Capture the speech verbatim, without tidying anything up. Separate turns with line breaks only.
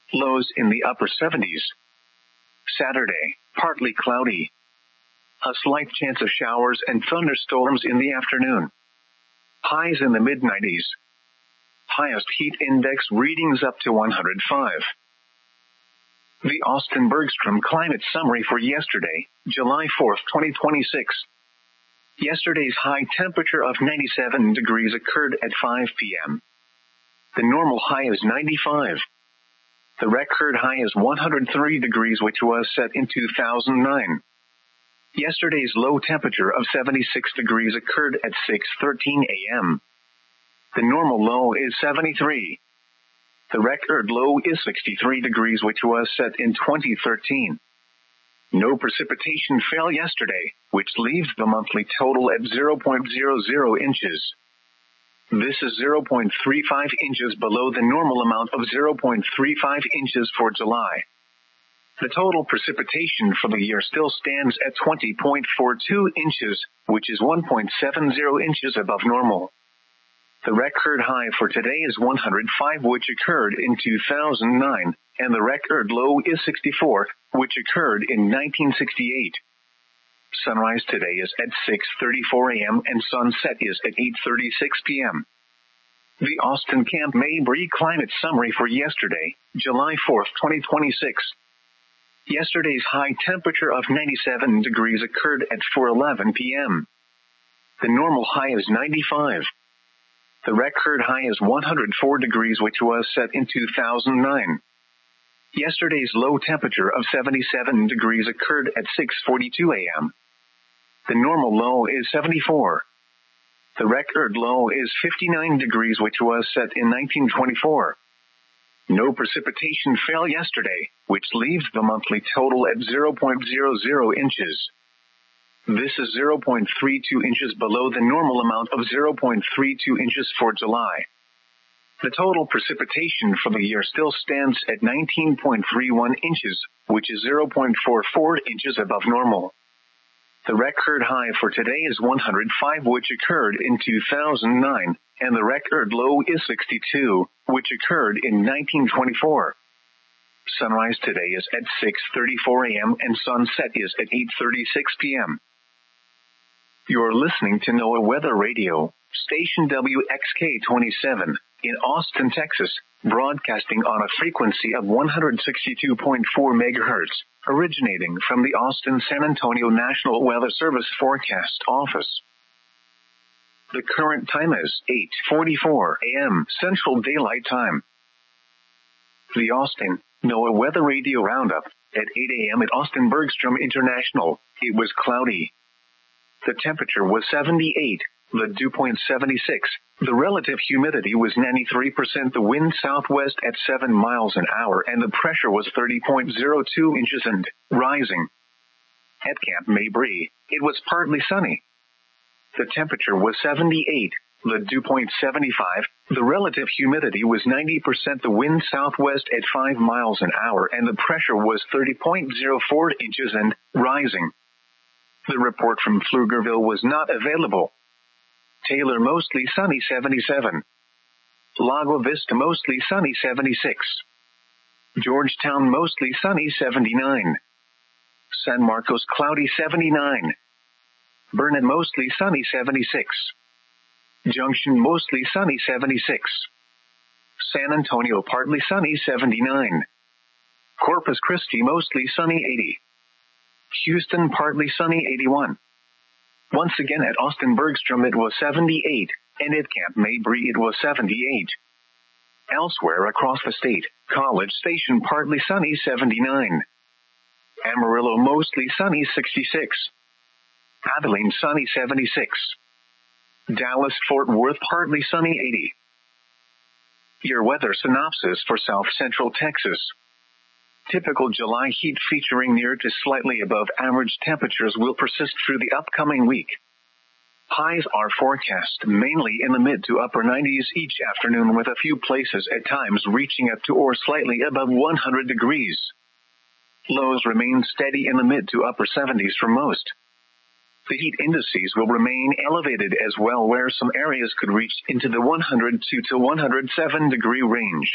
Lows in the upper seventies. Saturday, partly cloudy. A slight chance of showers and thunderstorms in the afternoon. Highs in the mid nineties. Highest heat index readings up to one hundred five. The Austin Bergstrom Climate Summary for yesterday, July fourth, twenty twenty-six. Yesterday's high temperature of ninety-seven degrees occurred at five p.m. The normal high is ninety-five. The record high is one hundred three degrees, which was set in two thousand nine. Yesterday's low temperature of seventy-six degrees occurred at six thirteen a.m. The normal low is seventy-three. The record low is sixty-three degrees, which was set in twenty thirteen. No precipitation fell yesterday, which leaves the monthly total at zero point zero zero inches. This is zero point three five inches below the normal amount of zero point three five inches for July. The total precipitation for the year still stands at twenty point four two inches, which is one point seven zero inches above normal. The record high for today is one hundred five, which occurred in two thousand nine, and the record low is sixty-four, which occurred in nineteen sixty-eight. Sunrise today is at six thirty-four a.m. and sunset is at eight thirty-six p.m. The Austin Camp Mabry Climate Summary for yesterday, July fourth, twenty twenty-six. Yesterday's high temperature of ninety-seven degrees occurred at four eleven p.m. The normal high is ninety-five. The record high is one hundred four degrees, which was set in two thousand nine. Yesterday's low temperature of seventy-seven degrees occurred at six forty-two a.m. The normal low is seventy-four. The record low is fifty-nine degrees, which was set in nineteen twenty-four. No precipitation fell yesterday, which leaves the monthly total at zero point zero zero inches. This is zero point three two inches below the normal amount of zero point three two inches for July. The total precipitation for the year still stands at nineteen point three one inches, which is zero point four four inches above normal. The record high for today is one hundred five, which occurred in two thousand nine, and the record low is sixty-two, which occurred in nineteen twenty-four. Sunrise today is at six thirty-four a.m. and sunset is at eight thirty-six p.m. You're listening to NOAA Weather Radio, station W X K twenty-seven, in Austin, Texas, broadcasting on a frequency of one hundred sixty-two point four megahertz, originating from the Austin-San Antonio National Weather Service Forecast Office. The current time is eight forty-four a.m. Central Daylight Time. The Austin NOAA Weather Radio Roundup. At eight a.m. at Austin Bergstrom International, it was cloudy. The temperature was seventy-eight, the dew point seventy-six, the relative humidity was ninety-three percent, the wind southwest at seven miles an hour, and the pressure was thirty point zero two inches and rising. At Camp Mabry, it was partly sunny. The temperature was seventy-eight, the dew point seventy-five, the relative humidity was ninety percent, the wind southwest at five miles an hour, and the pressure was thirty point zero four inches and rising. The report from Pflugerville was not available. Taylor mostly sunny seventy-seven. Lago Vista mostly sunny seventy-six. Georgetown mostly sunny seventy-nine. San Marcos cloudy seventy-nine. Burnet mostly sunny seventy-six. Junction mostly sunny seventy-six. San Antonio partly sunny seventy-nine. Corpus Christi mostly sunny eighty. Houston partly sunny eighty-one. Once again at Austin Bergstrom it was seventy-eight, and at Camp Mabry it was seventy-eight. Elsewhere across the state, College Station partly sunny seventy-nine. Amarillo mostly sunny sixty-six. Abilene sunny seventy-six. Dallas-Fort Worth partly sunny eighty. Your weather synopsis for South Central Texas. Typical July heat featuring near to slightly above average temperatures will persist through the upcoming week. Highs are forecast mainly in the mid to upper nineties each afternoon, with a few places at times reaching up to or slightly above one hundred degrees. Lows remain steady in the mid to upper seventies for most. The heat indices will remain elevated as well, where some areas could reach into the one hundred two to one hundred seven degree range.